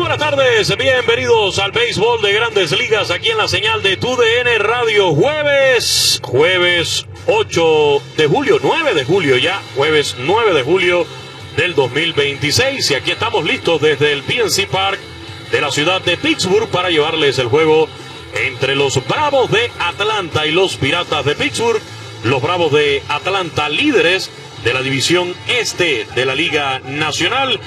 buenas tardes, bienvenidos al béisbol de Grandes Ligas aquí en la señal de TUDN Radio. Jueves 8 de julio, 9 de julio ya, jueves 9 de julio del 2026. Y aquí estamos listos desde el PNC Park de la ciudad de Pittsburgh para llevarles el juego entre los Bravos de Atlanta y los Piratas de Pittsburgh. Los Bravos de Atlanta, líderes de la división este de la Liga Nacional,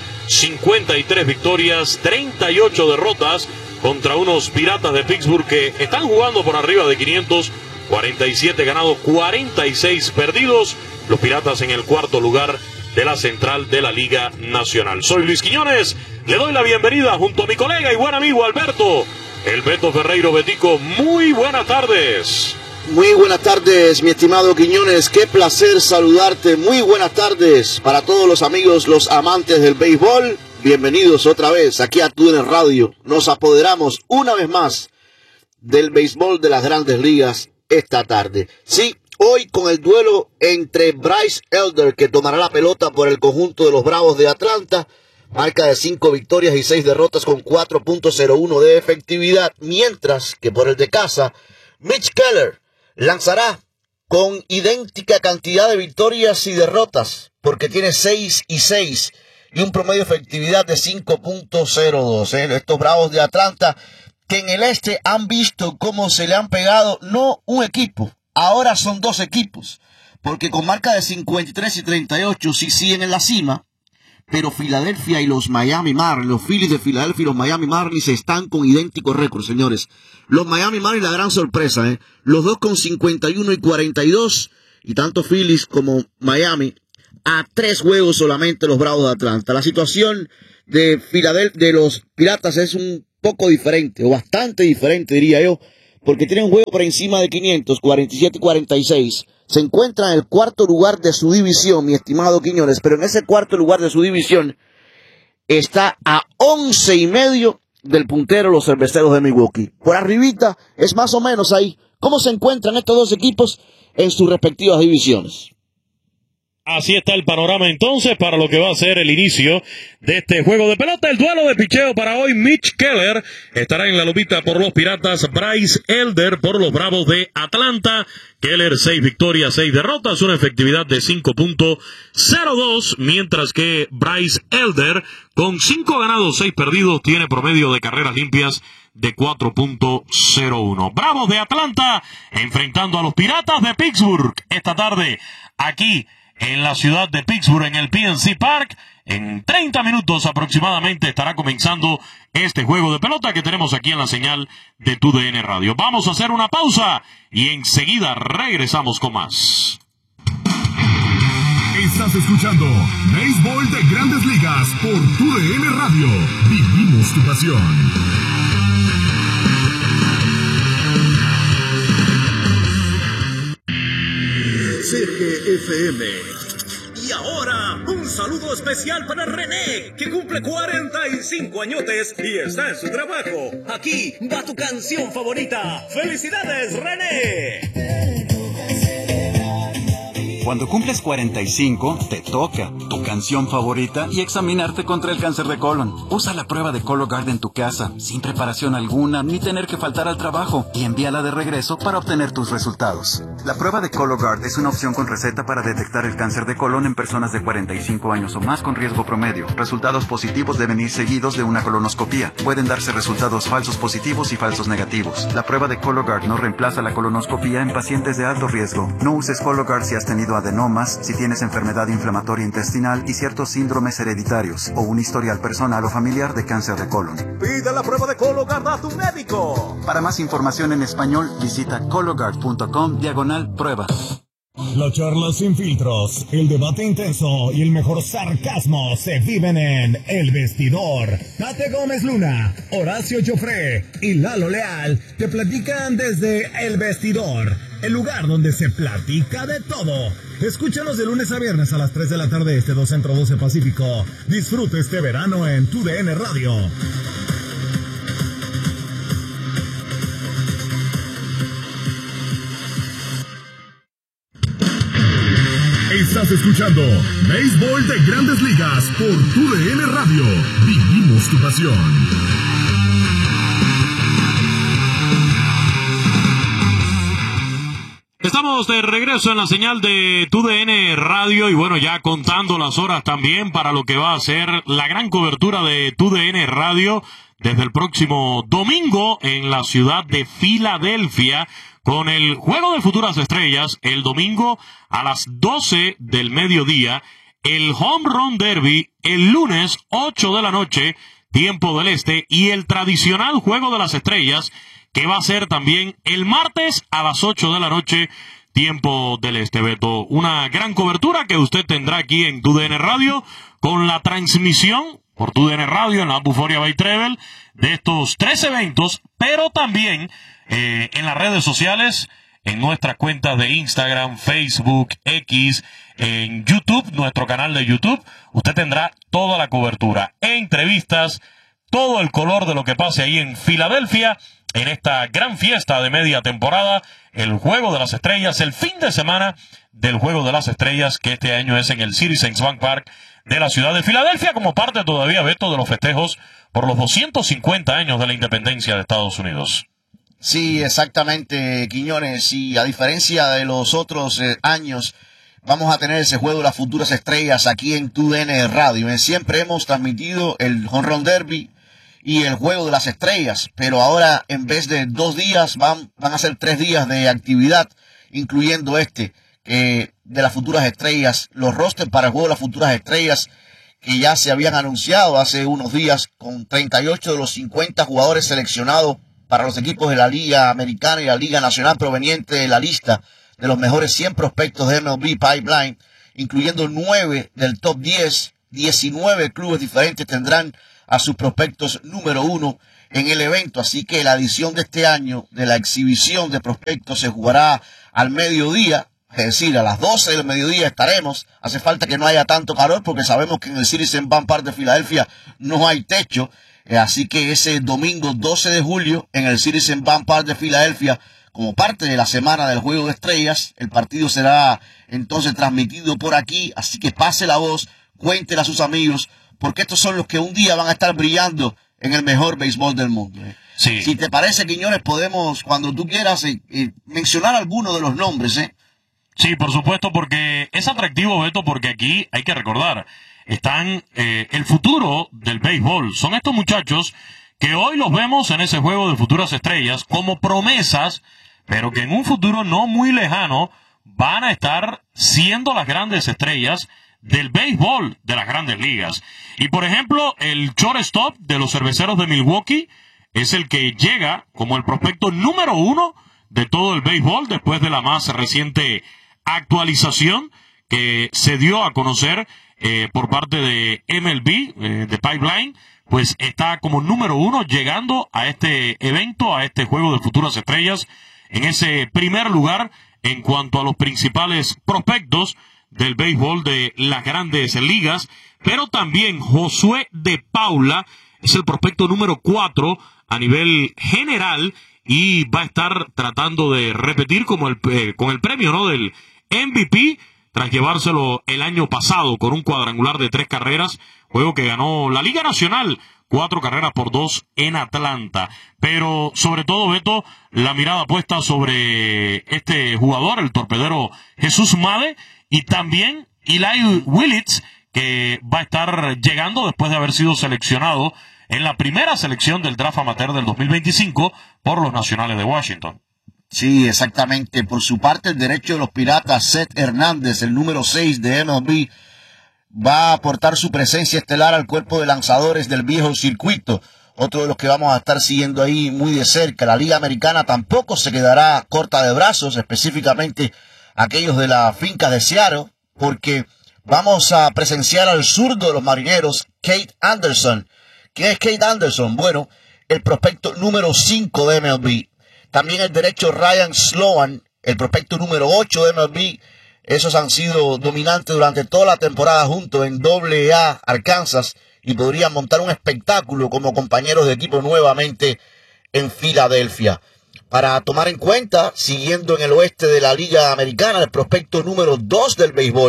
53 victorias, 38 derrotas contra unos Piratas de Pittsburgh que están jugando por arriba de 500, 47 ganados, 46 perdidos. Los Piratas en el cuarto lugar de la central de la Liga Nacional. Soy Luis Quiñones, le doy la bienvenida junto a mi colega y buen amigo Alberto, el Beto Ferreiro. Betico, muy buenas tardes. Muy buenas tardes, mi estimado Quiñones, qué placer saludarte. Muy buenas tardes para todos los amigos, los amantes del béisbol. Bienvenidos otra vez aquí a TUDN Radio. Nos apoderamos una vez más del béisbol de las Grandes Ligas esta tarde. Sí, hoy con el duelo entre Bryce Elder, que tomará la pelota por el conjunto de los Bravos de Atlanta, marca de 5 victorias y 6 derrotas con 4.01 de efectividad, mientras que por el de casa, Mitch Keller lanzará con idéntica cantidad de victorias y derrotas, porque tiene 6 y 6 y un promedio de efectividad de 5.02. Estos Bravos de Atlanta, que en el este han visto cómo se le han pegado no un equipo, ahora son dos equipos, porque con marca de 53 y 38 sí siguen en la cima, pero Filadelfia y los Miami Marlins, los Phillies de Filadelfia y los Miami Marlins están con idénticos récords, señores. Los Miami Marlins, la gran sorpresa, los dos con 51 y 42, y tanto Phillies como Miami, a 3 juegos solamente los Bravos de Atlanta. La situación de Filadelfia, de los Piratas, es un poco diferente, o bastante diferente, diría yo, porque tienen un juego por encima de 500, 47 y 46. Se encuentra en el cuarto lugar de su división, mi estimado Quiñones, pero en ese cuarto lugar de su división está a 11 y medio del puntero, los Cerveceros de Milwaukee. Por arribita es más o menos ahí. ¿Cómo se encuentran estos dos equipos en sus respectivas divisiones? Así está el panorama entonces para lo que va a ser el inicio de este juego de pelota. El duelo de picheo para hoy: Mitch Keller estará en la lupita por los Piratas, Bryce Elder por los Bravos de Atlanta. Keller 6 victorias, 6 derrotas, una efectividad de 5.02, mientras que Bryce Elder con 5 ganados, 6 perdidos, tiene promedio de carreras limpias de 4.01. Bravos de Atlanta enfrentando a los Piratas de Pittsburgh esta tarde aquí en la ciudad de Pittsburgh, en el PNC Park. En 30 minutos aproximadamente estará comenzando este juego de pelota que tenemos aquí en la señal de TUDN Radio. Vamos a hacer una pausa y enseguida regresamos con más. Estás escuchando Béisbol de Grandes Ligas por TUDN Radio. Vivimos tu pasión. CGFM. Y ahora, un saludo especial para René, que cumple 45 añotes y está en su trabajo. Aquí va tu canción favorita. ¡Felicidades, René! Cuando cumples 45, te toca tu canción favorita y examinarte contra el cáncer de colon. Usa la prueba de Cologuard en tu casa, sin preparación alguna, ni tener que faltar al trabajo, y envíala de regreso para obtener tus resultados. La prueba de Cologuard es una opción con receta para detectar el cáncer de colon en personas de 45 años o más con riesgo promedio. Resultados positivos deben ir seguidos de una colonoscopía. Pueden darse resultados falsos positivos y falsos negativos. La prueba de Cologuard no reemplaza la colonoscopía en pacientes de alto riesgo. No uses Cologuard si has tenido adenomas, si tienes enfermedad inflamatoria intestinal y ciertos síndromes hereditarios o un historial personal o familiar de cáncer de colon. Pide la prueba de Cologuard a tu médico. Para más información en español, visita cologuard.com/prueba. La charla sin filtros, el debate intenso y el mejor sarcasmo se viven en El Vestidor. Tate Gómez Luna, Horacio Joffre y Lalo Leal te platican desde El Vestidor, el lugar donde se platica de todo. Escúchanos de lunes a viernes a las 3 de la tarde, este 2 Centro 12 Pacífico. Disfruta este verano en TUDN Radio. Estás escuchando Béisbol de Grandes Ligas por TUDN Radio. Vivimos tu pasión. Estamos de regreso en la señal de TUDN Radio y bueno, ya contando las horas también para lo que va a ser la gran cobertura de TUDN Radio desde el próximo domingo en la ciudad de Filadelfia con el Juego de Futuras Estrellas el domingo a las 12 del mediodía, el Home Run Derby el lunes 8 de la noche, tiempo del este, y el tradicional Juego de las Estrellas que va a ser también el martes a las 8 de la noche, tiempo del este, Beto. Una gran cobertura que usted tendrá aquí en TUDN Radio, con la transmisión por TUDN Radio en la Buforia Bay Travel de estos 3 eventos, pero también en las redes sociales, en nuestras cuentas de Instagram, Facebook, X, en YouTube, nuestro canal de YouTube. Usted tendrá toda la cobertura, entrevistas, todo el color de lo que pase ahí en Filadelfia, en esta gran fiesta de media temporada, el Juego de las Estrellas, el fin de semana del Juego de las Estrellas, que este año es en el Citizens Bank Park de la ciudad de Filadelfia, como parte todavía, Beto, de los festejos por los 250 años de la independencia de Estados Unidos. Sí, exactamente, Quiñones, y a diferencia de los otros años, vamos a tener ese Juego de las Futuras Estrellas aquí en TUDN Radio. Siempre hemos transmitido el Home Run Derby y el Juego de las Estrellas, pero ahora en vez de 2 días van a ser 3 días de actividad, incluyendo de las Futuras Estrellas, los rosters para el Juego de las Futuras Estrellas que ya se habían anunciado hace unos días, con 38 de los 50 jugadores seleccionados para los equipos de la Liga Americana y la Liga Nacional, proveniente de la lista de los mejores 100 prospectos de MLB Pipeline, incluyendo 9 del top 10, 19 clubes diferentes tendrán a sus prospectos número 1 en el evento. Así que la edición de este año de la exhibición de prospectos se jugará al mediodía, es decir, a las 12 del mediodía estaremos. Hace falta que no haya tanto calor porque sabemos que en el Citizens Bank Park de Filadelfia no hay techo. Así que ese domingo 12 de julio en el Citizens Bank Park de Filadelfia, como parte de la semana del Juego de Estrellas, el partido será entonces transmitido por aquí. Así que pase la voz, cuéntela a sus amigos, porque estos son los que un día van a estar brillando en el mejor béisbol del mundo. Sí. Si te parece, Quiñones, podemos, cuando tú quieras, mencionar algunos de los nombres. Sí, por supuesto, porque es atractivo, Beto, porque aquí hay que recordar, están el futuro del béisbol. Son estos muchachos que hoy los vemos en ese Juego de Futuras Estrellas como promesas, pero que en un futuro no muy lejano van a estar siendo las grandes estrellas del béisbol de las grandes ligas. Y por ejemplo, el shortstop de los Cerveceros de Milwaukee es el que llega como el prospecto número 1 de todo el béisbol después de la más reciente actualización que se dio a conocer por parte de MLB, de Pipeline. Pues está como número 1 llegando a este evento, a este Juego de Futuras Estrellas, en ese primer lugar en cuanto a los principales prospectos del béisbol de las grandes ligas. Pero también Josué de Paula es el prospecto número 4 a nivel general y va a estar tratando de repetir con el premio, ¿no?, del MVP, tras llevárselo el año pasado con un cuadrangular de 3 carreras, juego que ganó la Liga Nacional, 4 carreras por 2 en Atlanta. Pero sobre todo, Beto, la mirada puesta sobre este jugador, el torpedero Jesús Made, y también Eli Willits, que va a estar llegando después de haber sido seleccionado en la primera selección del draft amateur del 2025 por los Nacionales de Washington. Sí, exactamente. Por su parte, el derecho de los Piratas, Seth Hernández, el número 6 de MLB, va a aportar su presencia estelar al cuerpo de lanzadores del viejo circuito. Otro de los que vamos a estar siguiendo ahí muy de cerca. La Liga Americana tampoco se quedará corta de brazos, específicamente aquellos de la finca de Seattle, porque vamos a presenciar al zurdo de los Marineros, Kate Anderson. ¿Quién es Kate Anderson? Bueno, el prospecto número 5 de MLB. También el derecho Ryan Sloan, el prospecto número 8 de MLB. Esos han sido dominantes durante toda la temporada juntos en AA Arkansas y podrían montar un espectáculo como compañeros de equipo nuevamente en Filadelfia. Para tomar en cuenta, siguiendo en el oeste de la Liga Americana, el prospecto número 2 del béisbol,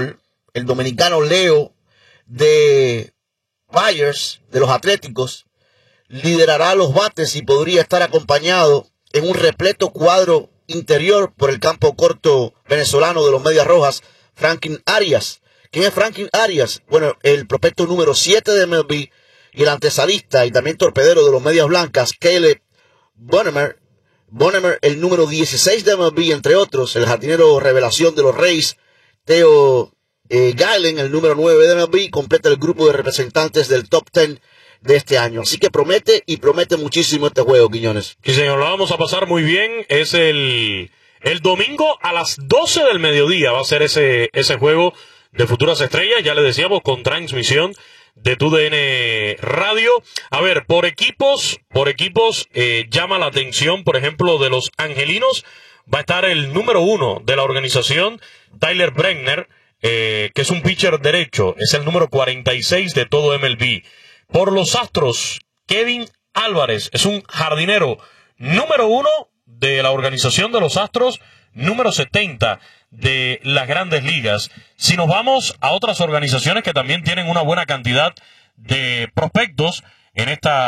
el dominicano Leo de Byers, de los Atléticos, liderará los bates y podría estar acompañado en un repleto cuadro interior por el campo corto venezolano de los Medias Rojas, Franklin Arias. ¿Quién es Franklin Arias? Bueno, el prospecto número 7 de MLB y el antesalista y también torpedero de los Medias Blancas, Caleb Bonnemer, el número 16 de MLB, entre otros, el jardinero revelación de los Rays, Theo Galen, el número 9 de MLB, completa el grupo de representantes del top 10 de este año. Así que promete y promete muchísimo este juego, Quiñones. Sí, señor, lo vamos a pasar muy bien. Es el domingo a las 12 del mediodía va a ser ese juego de Futuras Estrellas, ya le decíamos, con transmisión de TUDN Radio. A ver, por equipos, llama la atención, por ejemplo, de los angelinos, va a estar el número 1 de la organización, Tyler Bregner, que es un pitcher derecho, es el número 46 de todo MLB. Por los Astros, Kevin Álvarez es un jardinero número 1 de la organización de los Astros, número 70 de las Grandes Ligas. Si nos vamos a otras organizaciones que también tienen una buena cantidad de prospectos en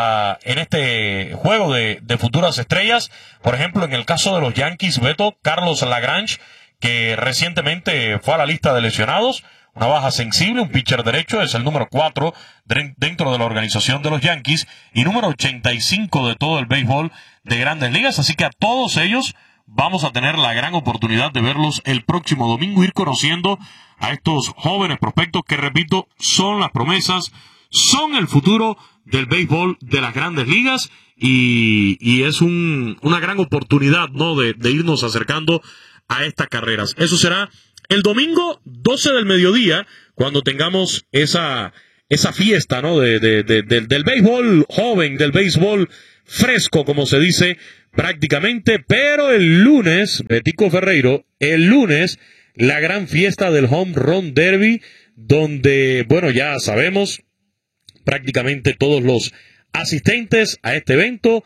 este juego de Futuras Estrellas, por ejemplo, en el caso de los Yankees, Beto, Carlos Lagrange, que recientemente fue a la lista de lesionados, una baja sensible, un pitcher derecho, es el número 4 dentro de la organización de los Yankees y número 85 de todo el béisbol de Grandes Ligas. Así que a todos ellos vamos a tener la gran oportunidad de verlos el próximo domingo, ir conociendo a estos jóvenes prospectos que, repito, son las promesas, son el futuro del béisbol de las Grandes Ligas y es una gran oportunidad, ¿no?, de irnos acercando a estas carreras. Eso será el domingo 12 del mediodía, cuando tengamos esa fiesta, ¿no?, del béisbol joven, del béisbol fresco, como se dice prácticamente. Pero el lunes, Betico Ferreiro, la gran fiesta del Home Run Derby, donde, bueno, ya sabemos, prácticamente todos los asistentes a este evento.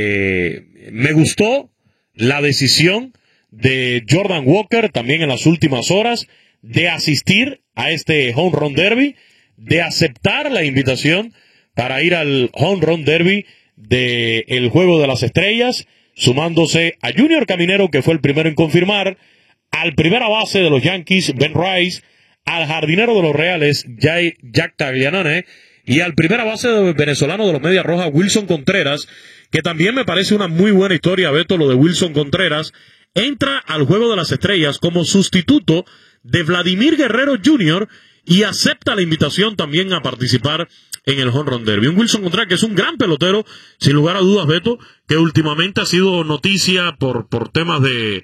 Me gustó la decisión de Jordan Walker también en las últimas horas de asistir a este Home Run Derby, de aceptar la invitación para ir al Home Run Derby del Juego de las Estrellas, sumándose a Junior Caminero, que fue el primero en confirmar, al primera base de los Yankees, Ben Rice, al jardinero de los Reales, Jack Taglianone, y al primera base venezolano de los Medias Rojas, Wilson Contreras, que también me parece una muy buena historia, Beto, lo de Wilson Contreras. Entra al Juego de las Estrellas como sustituto de Vladimir Guerrero Jr. y acepta la invitación también a participar en el Home Run Derby. Un Wilson Contreras que es un gran pelotero, sin lugar a dudas, Beto, que últimamente ha sido noticia por temas de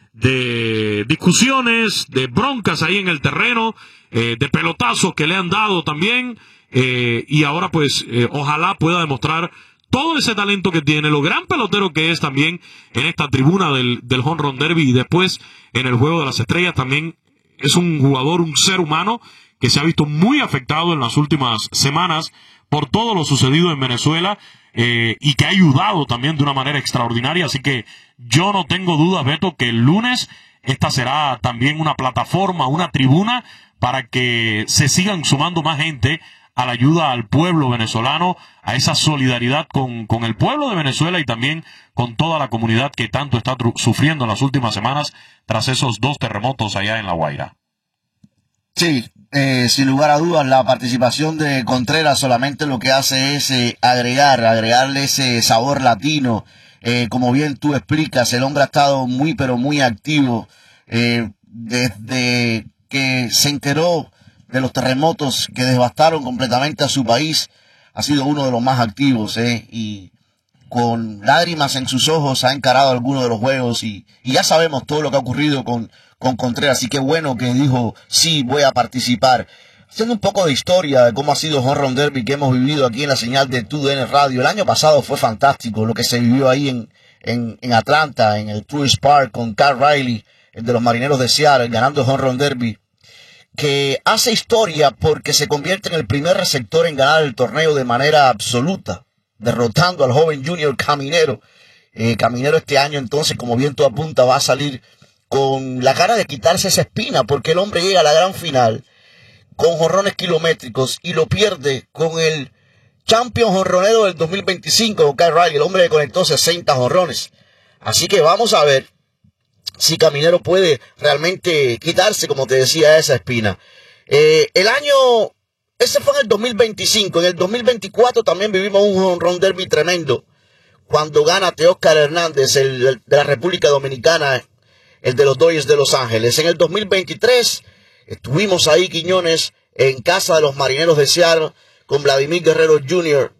discusiones, de broncas ahí en el terreno, de pelotazos que le han dado también, y ahora pues ojalá pueda demostrar todo ese talento que tiene, lo gran pelotero que es también en esta tribuna del Home Run Derby y después en el Juego de las Estrellas. También es un jugador, un ser humano que se ha visto muy afectado en las últimas semanas por todo lo sucedido en Venezuela, y que ha ayudado también de una manera extraordinaria. Así que yo no tengo dudas, Beto, que el lunes esta será también una plataforma, una tribuna para que se sigan sumando más gente a la ayuda al pueblo venezolano, a esa solidaridad con el pueblo de Venezuela y también con toda la comunidad que tanto está sufriendo en las últimas semanas tras esos 2 terremotos allá en La Guaira. Sí, sin lugar a dudas, la participación de Contreras solamente lo que hace es agregarle ese sabor latino. Como bien tú explicas, el hombre ha estado muy, pero muy activo desde que se enteró de los terremotos que devastaron completamente a su país. Ha sido uno de los más activos, y con lágrimas en sus ojos ha encarado algunos de los juegos y ya sabemos todo lo que ha ocurrido con Contreras. Así que bueno que dijo, sí, voy a participar. Haciendo un poco de historia de cómo ha sido el Home Run Derby que hemos vivido aquí en la señal de TUDN Radio. El año pasado fue fantástico lo que se vivió ahí en Atlanta, en el Truist Park, con Carl Riley, el de los Marineros de Seattle, ganando el Home Run Derby, que hace historia porque se convierte en el primer receptor en ganar el torneo de manera absoluta, derrotando al joven Junior Caminero. Caminero este año, entonces, como bien tú apunta, va a salir con la cara de quitarse esa espina, porque el hombre llega a la gran final con jonrones kilométricos y lo pierde con el champion jonronero del 2025, con Kyle Riley, el hombre que conectó 60 jonrones. Así que vamos a ver si Caminero puede realmente quitarse, como te decía, esa espina. Ese fue en el 2025. En el 2024 también vivimos un home derby tremendo cuando gana Teóscar Hernández, el de la República Dominicana, el de los Dodgers de Los Ángeles. En el 2023 estuvimos ahí, Quiñones, en casa de los Marineros de Seattle, con Vladimir Guerrero Jr.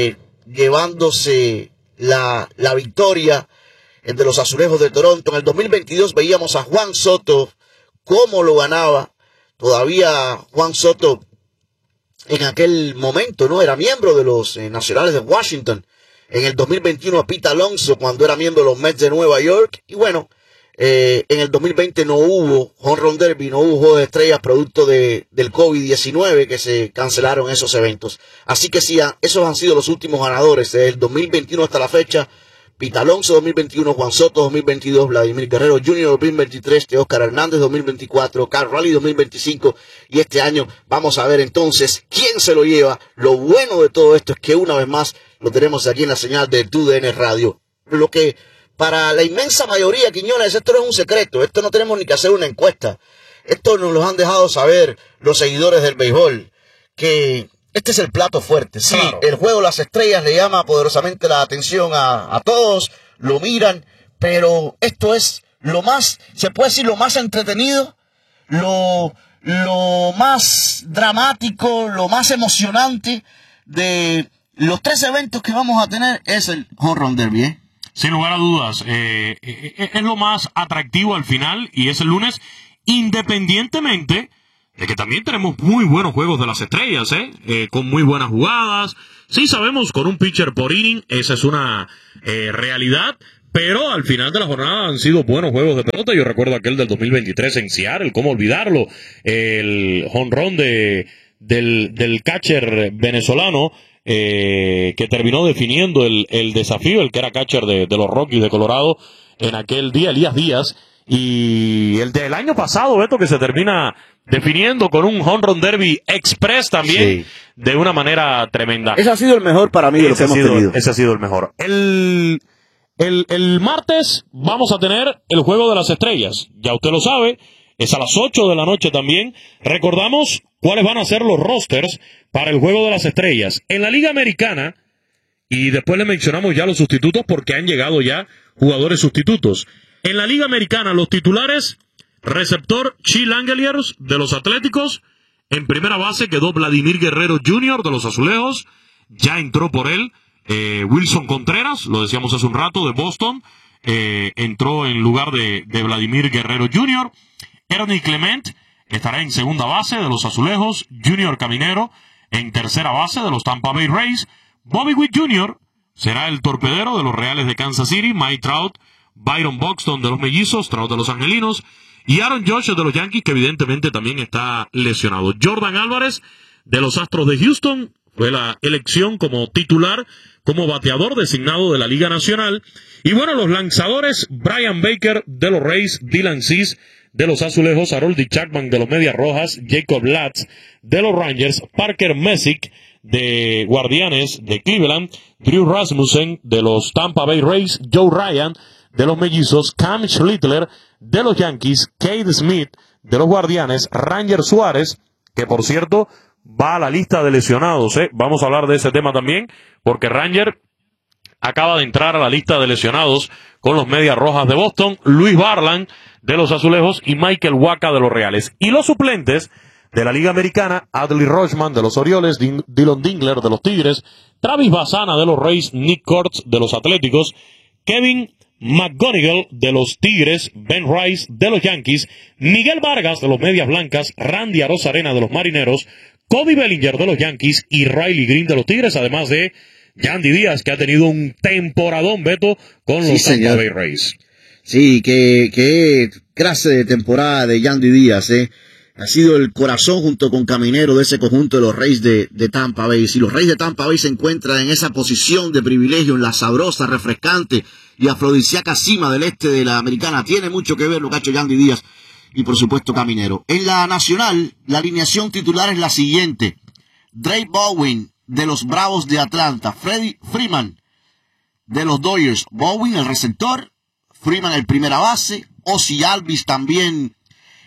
Llevándose la victoria de los Azulejos de Toronto. En el 2022 veíamos a Juan Soto, cómo lo ganaba. Todavía Juan Soto en aquel momento no era miembro de los Nacionales de Washington. En el 2021 a Pete Alonso cuando era miembro de los Mets de Nueva York. Y bueno, en el 2020 no hubo home run derby, no hubo juego de estrellas producto del COVID-19 que se cancelaron esos eventos. Así que sí, esos han sido los últimos ganadores desde el 2021 hasta la fecha. Pete Alonso 2021, Juan Soto 2022, Vladimir Guerrero Jr. 2023, Teóscar Hernández 2024, Kyle Riley 2025 y este año vamos a ver entonces quién se lo lleva. Lo bueno de todo esto es que una vez más lo tenemos aquí en la señal de TUDN Radio. Lo que para la inmensa mayoría, Quiñones, esto no es un secreto, esto no tenemos ni que hacer una encuesta. Esto nos lo han dejado saber los seguidores del béisbol, que este es el plato fuerte. Sí, claro. El juego de las estrellas le llama poderosamente la atención a todos, lo miran, pero esto es lo más, se puede decir, lo más entretenido, lo más dramático, lo más emocionante de los 3 eventos que vamos a tener es el Home Run Derby, ¿eh? Sin lugar a dudas, es lo más atractivo al final y es el lunes, independientemente de que también tenemos muy buenos juegos de las estrellas, con muy buenas jugadas. Sí sabemos, con un pitcher por inning, esa es una realidad, pero al final de la jornada han sido buenos juegos de pelota. Yo recuerdo aquel del 2023 en Seattle, cómo olvidarlo, el jonrón del catcher venezolano, que terminó definiendo el desafío, el que era catcher de los Rockies de Colorado en aquel día, Elías Díaz, y el del año pasado, Beto, que se termina definiendo con un home run derby express también, sí, de una manera tremenda. Ese ha sido el mejor para mí de lo que hemos tenido. Ese ha sido el mejor. El martes vamos a tener el Juego de las Estrellas, ya usted lo sabe, es a las 8 de la noche también. Recordamos cuáles van a ser los rosters para el Juego de las Estrellas. En la Liga Americana, y después le mencionamos ya los sustitutos porque han llegado ya jugadores sustitutos. En la Liga Americana, los titulares: receptor Chi Langeliers de los Atléticos. En primera base quedó Vladimir Guerrero Jr. de los Azulejos. Ya entró por él Wilson Contreras, lo decíamos hace un rato, de Boston. Entró en lugar de Vladimir Guerrero Jr. Ernie Clement estará en segunda base de los Azulejos. Junior Caminero en tercera base de los Tampa Bay Rays. Bobby Witt Jr. será el torpedero de los Reales de Kansas City. Mike Trout, Byron Buxton de los Mellizos, Trout de los Angelinos, y Aaron Judge de los Yankees, que evidentemente también está lesionado. Jordan Álvarez de los Astros de Houston fue la elección como titular, como bateador designado de la Liga Nacional. Y bueno, los lanzadores: Brian Baker de los Rays, Dylan Cease de los Azulejos, Harold Chapman de los Medias Rojas, Jacob Latz de los Rangers, Parker Messick de Guardianes de Cleveland, Drew Rasmussen de los Tampa Bay Rays, Joe Ryan de los Mellizos, Cam Schlittler de los Yankees, Cade Smith de los Guardianes, Ranger Suárez, que por cierto va a la lista de lesionados, Vamos a hablar de ese tema también, porque Ranger acaba de entrar a la lista de lesionados con los Medias Rojas de Boston, Luis Barland de los Azulejos y Michael Wacha de los Reales. Y los suplentes de la Liga Americana: Adley Rutschman de los Orioles, Dylan Dingler de los Tigres, Travis Bassana de los Rays, Nick Kurtz de los Atléticos, Kevin McGonigal de los Tigres, Ben Rice de los Yankees, Miguel Vargas de los Medias Blancas, Randy Arozarena de los Marineros, Cody Bellinger de los Yankees y Riley Green de los Tigres, además de Yandy Díaz, que ha tenido un temporadón, Beto, con los Tampa Bay Rays. Sí, qué clase de temporada de Yandy Díaz, Ha sido el corazón junto con Caminero de ese conjunto de los Rays de Tampa Bay. Si los Rays de Tampa Bay se encuentran en esa posición de privilegio, en la sabrosa, refrescante y afrodisíaca cima del este de la Americana, tiene mucho que ver lo que ha hecho Yandy Díaz. y por supuesto Caminero. En la Nacional, la alineación titular es la siguiente: Drake Bowen de los Bravos de Atlanta, Freddie Freeman de los Dodgers, Bowen el receptor, Freeman el primera base, Ozzie Albies también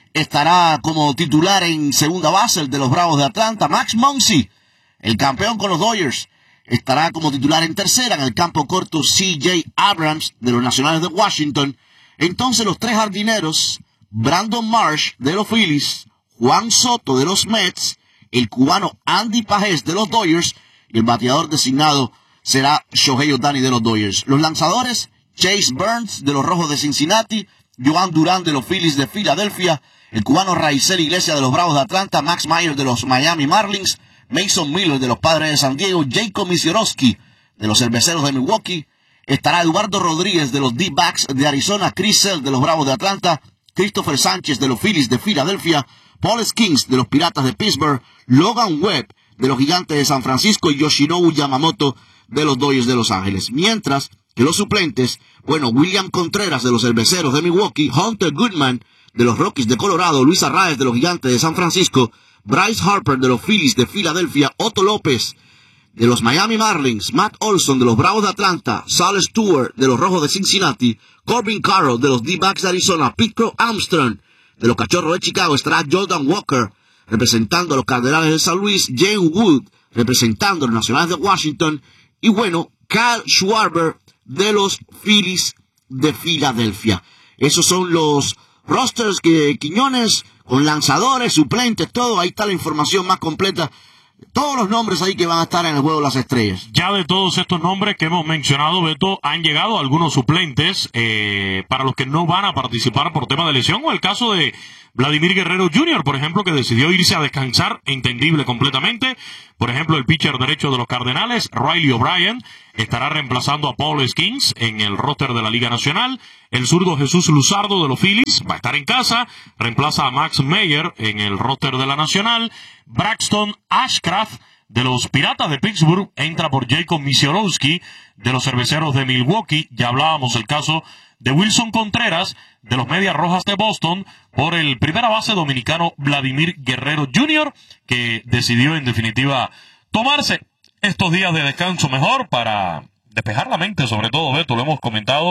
estará como titular en segunda base, el de los Bravos de Atlanta. Max Muncy, el campeón con los Dodgers, estará como titular en tercera. En el campo corto, C.J. Abrams de los Nacionales de Washington. Entonces los tres jardineros: Brandon Marsh de los Phillies, Juan Soto de los Mets, el cubano Andy Pajés de los Dodgers, y el bateador designado será Shohei Ohtani de los Dodgers. Los lanzadores: Chase Burns de los Rojos de Cincinnati, Joan Durán de los Phillies de Filadelfia, el cubano Raizel Iglesias de los Bravos de Atlanta, Max Meyer de los Miami Marlins, Mason Miller de los Padres de San Diego, Jacob Misiorowski de los Cerveceros de Milwaukee. Estará Eduardo Rodríguez de los D-Backs de Arizona, Chris Sale de los Bravos de Atlanta, Christopher Sánchez de los Phillies de Filadelfia, Paul Skeens de los Piratas de Pittsburgh, Logan Webb de los Gigantes de San Francisco y Yoshinobu Yamamoto de los Dodgers de Los Ángeles. Mientras que los suplentes, William Contreras de los Cerveceros de Milwaukee, Hunter Goodman de los Rockies de Colorado, Luis Arraez de los Gigantes de San Francisco, Bryce Harper de los Phillies de Filadelfia, Otto López de los Miami Marlins, Matt Olson de los Bravos de Atlanta, Sal Stewart de los Rojos de Cincinnati, Corbin Carroll de los D-Backs de Arizona, Pete Crow Armstrong de los Cachorros de Chicago. Estará Jordan Walker representando a los Cardenales de San Luis, Jane Wood representando a los Nacionales de Washington y Kyle Schwarber de los Phillies de Filadelfia. Esos son los rosters que Quiñones, con lanzadores, suplentes, todo. Ahí está la información más completa. Todos los nombres ahí que van a estar en el Juego de las Estrellas. Ya de todos estos nombres que hemos mencionado, Beto, han llegado algunos suplentes para los que no van a participar por tema de lesión, o el caso de Vladimir Guerrero Jr., por ejemplo, que decidió irse a descansar, entendible completamente. Por ejemplo, el pitcher derecho de los Cardenales, Riley O'Brien, estará reemplazando a Paul Skeens en el roster de la Liga Nacional. El zurdo Jesús Luzardo de los Phillies va a estar en casa, reemplaza a Max Meyer en el roster de la Nacional. Braxton Ashcraft de los Piratas de Pittsburgh entra por Jacob Misiorowski de los Cerveceros de Milwaukee. Ya hablábamos el caso de Wilson Contreras de los Medias Rojas de Boston por el primera base dominicano Vladimir Guerrero Jr., que decidió en definitiva tomarse estos días de descanso mejor para despejar la mente, sobre todo, Beto, lo hemos comentado,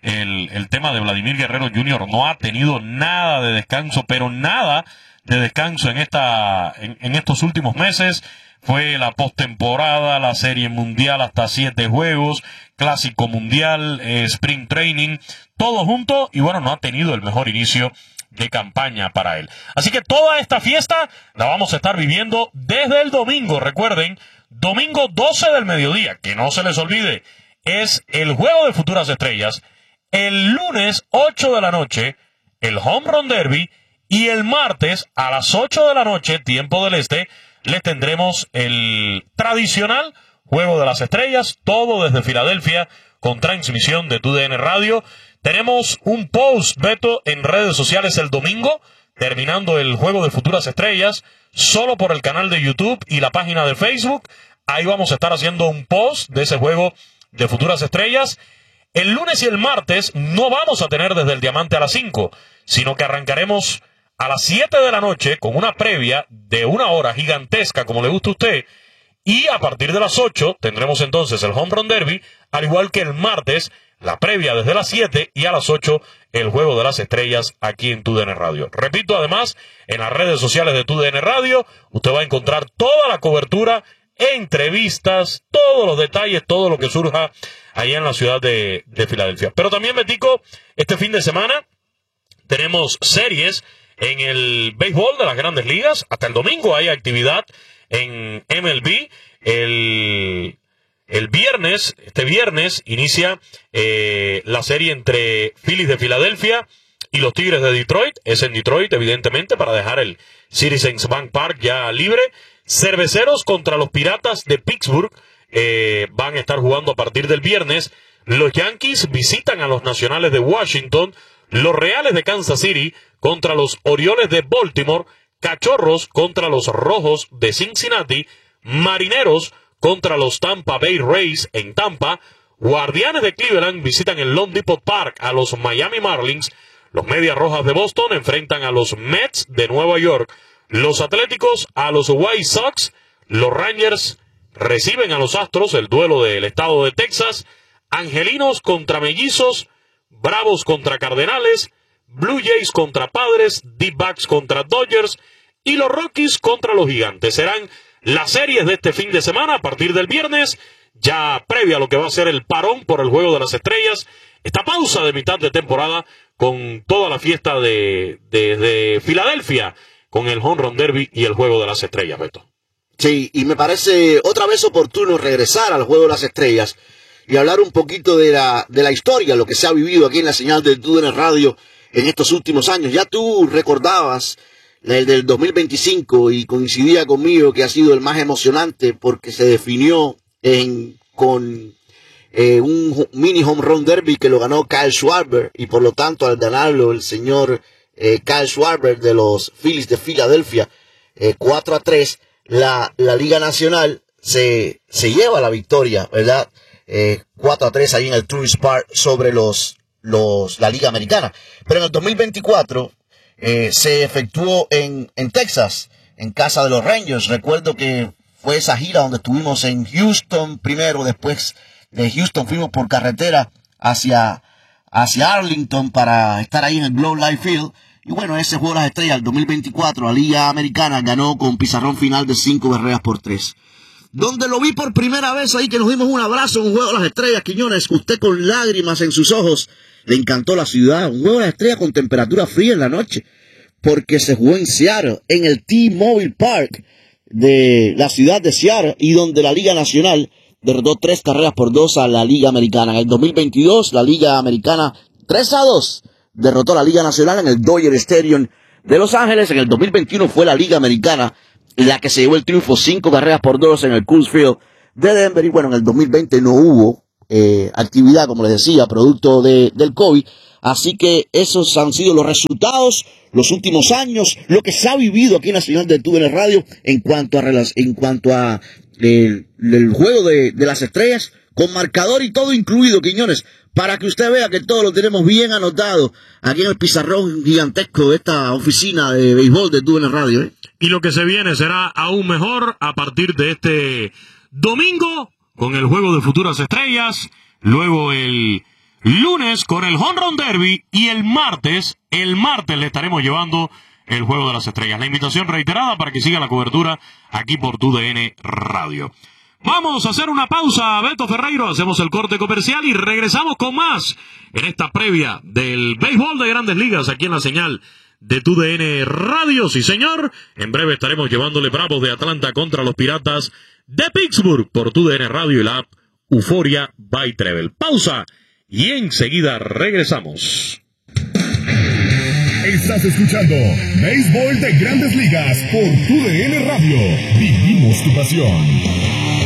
el tema de Vladimir Guerrero Jr. no ha tenido nada de descanso, pero nada de descanso en estos últimos meses. Fue la postemporada, la Serie Mundial hasta 7 juegos, Clásico Mundial, Spring Training, todo junto, y no ha tenido el mejor inicio de campaña para él. Así que toda esta fiesta la vamos a estar viviendo desde el domingo. Recuerden, domingo 12 del mediodía, que no se les olvide, es el Juego de Futuras Estrellas. El lunes 8 de la noche, el Home Run Derby, y el martes a las 8 de la noche, tiempo del este, les tendremos el tradicional Juego de las Estrellas, todo desde Filadelfia, con transmisión de TUDN Radio. Tenemos un post, Beto, en redes sociales el domingo, terminando el Juego de Futuras Estrellas, solo por el canal de YouTube y la página de Facebook. Ahí vamos a estar haciendo un post de ese Juego de Futuras Estrellas. El lunes y el martes no vamos a tener desde el Diamante a las 5, sino que arrancaremos a las 7 de la noche con una previa de 1 hora gigantesca, como le gusta a usted, y a partir de las 8 tendremos entonces el Home Run Derby, al igual que el martes, la previa desde las 7 y a las 8 el Juego de las Estrellas aquí en TUDN Radio. Repito, además, en las redes sociales de TUDN Radio, usted va a encontrar toda la cobertura, entrevistas, todos los detalles, todo lo que surja allá en la ciudad de Filadelfia. Pero también, Betico, este fin de semana tenemos series en el béisbol de las Grandes Ligas. Hasta el domingo hay actividad en MLB. Este viernes inicia la serie entre Phillies de Filadelfia y los Tigres de Detroit. Es en Detroit, evidentemente, para dejar el Citizens Bank Park ya libre. Cerveceros contra los Piratas de Pittsburgh van a estar jugando a partir del viernes. Los Yankees visitan a los Nacionales de Washington. Los Reales de Kansas City contra los Orioles de Baltimore. Cachorros contra los Rojos de Cincinnati. Marineros contra los Tampa Bay Rays en Tampa. Guardianes de Cleveland visitan el Lone Depot Park a los Miami Marlins. Los Medias Rojas de Boston enfrentan a los Mets de Nueva York. Los Atléticos a los White Sox. Los Rangers reciben a los Astros, el duelo del estado de Texas. Angelinos contra Mellizos. Bravos contra Cardenales. Blue Jays contra Padres. D-Backs contra Dodgers. Y los Rockies contra los Gigantes. Serán las series de este fin de semana a partir del viernes, ya previa a lo que va a ser el parón por el Juego de las Estrellas. Esta pausa de mitad de temporada con toda la fiesta de Filadelfia, con el Home Run Derby y el Juego de las Estrellas, Beto. Sí, y me parece otra vez oportuno regresar al Juego de las Estrellas y hablar un poquito de la historia, lo que se ha vivido aquí en la señal de TUDN Radio en estos últimos años. Ya tú recordabas el del 2025 y coincidía conmigo que ha sido el más emocionante porque se definió con un mini home run derby que lo ganó Kyle Schwarber, y por lo tanto al ganarlo el señor Kyle Schwarber de los Phillies de Filadelfia 4-3, la Liga Nacional se lleva la victoria, ¿verdad? 4-3 ahí en el Truist Park sobre la Liga Americana. Pero en el 2024 se efectuó en Texas, en casa de los Rangers. Recuerdo que fue esa gira donde estuvimos en Houston primero, después de Houston fuimos por carretera hacia Arlington para estar ahí en el Globe Life Field. Y bueno, ese Juego de las Estrellas, el 2024, la Liga Americana ganó con pizarrón final de 5-3. Donde lo vi por primera vez ahí, que nos dimos un abrazo en un Juego de las Estrellas, Quiñones, usted con lágrimas en sus ojos. Le encantó la ciudad, un Juego de las Estrellas con temperatura fría en la noche, porque se jugó en Seattle, en el T-Mobile Park de la ciudad de Seattle, y donde la Liga Nacional derrotó 3-2 a la Liga Americana. En el 2022, la Liga Americana 3-2 derrotó a la Liga Nacional en el Dodger Stadium de Los Ángeles. En el 2021 fue la Liga Americana la que se llevó el triunfo 5-2 en el Coors Field de Denver. Y bueno, en el 2020 no hubo actividad, como les decía, producto del COVID. Así que esos han sido los resultados, los últimos años, lo que se ha vivido aquí en la señal de TUDN Radio en cuanto a el Juego de las Estrellas, con marcador y todo incluido, Quiñones, para que usted vea que todo lo tenemos bien anotado aquí en el pizarrón gigantesco de esta oficina de béisbol de TUDN Radio, ¿eh? Y lo que se viene será aún mejor a partir de este domingo con el Juego de Futuras Estrellas, luego el lunes con el Home Run Derby y el martes le estaremos llevando el Juego de las Estrellas. La invitación reiterada para que siga la cobertura aquí por TUDN Radio. Vamos a hacer una pausa, Beto Ferreiro, hacemos el corte comercial y regresamos con más en esta previa del béisbol de Grandes Ligas aquí en la señal de TUDN Radio. Sí, señor, en breve estaremos llevándole Bravos de Atlanta contra los Piratas de Pittsburgh por TUDN Radio y la app Euforia by Treble. Pausa y enseguida regresamos. Estás escuchando Béisbol de Grandes Ligas por TUDN Radio. Vivimos tu pasión.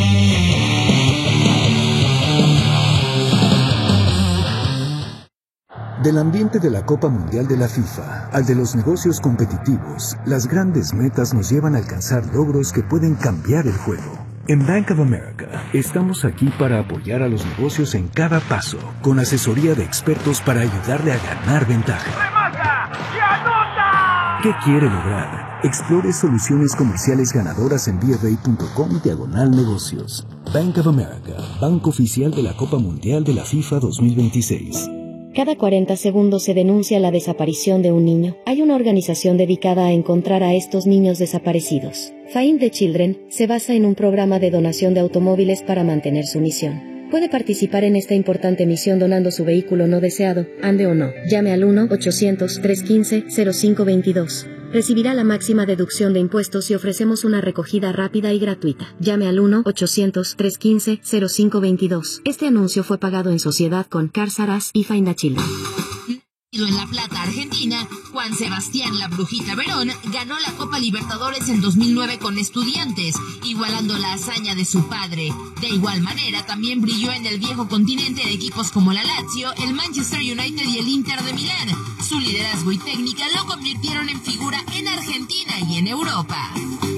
Del ambiente de la Copa Mundial de la FIFA al de los negocios competitivos, las grandes metas nos llevan a alcanzar logros que pueden cambiar el juego. En Bank of America estamos aquí para apoyar a los negocios en cada paso, con asesoría de expertos para ayudarle a ganar ventaja. ¡Remata y anota! ¿Qué quiere lograr? Explore soluciones comerciales ganadoras en BofA.com/negocios. Bank of America, banco oficial de la Copa Mundial de la FIFA 2026. Cada 40 segundos se denuncia la desaparición de un niño. Hay una organización dedicada a encontrar a estos niños desaparecidos. Find the Children se basa en un programa de donación de automóviles para mantener su misión. Puede participar en esta importante misión donando su vehículo no deseado, ande o no. Llame al 1-800-315-0522. Recibirá la máxima deducción de impuestos y ofrecemos una recogida rápida y gratuita. Llame al 1-800-315-0522. Este anuncio fue pagado en sociedad con Cars R Us y Find a Children. En La Plata, Argentina, Juan Sebastián La Brujita Verón ganó la Copa Libertadores en 2009 con Estudiantes, igualando la hazaña de su padre. De igual manera, también brilló en el viejo continente de equipos como la Lazio, el Manchester United y el Inter de Milán. Su liderazgo y técnica lo convirtieron en figura en Argentina y en Europa.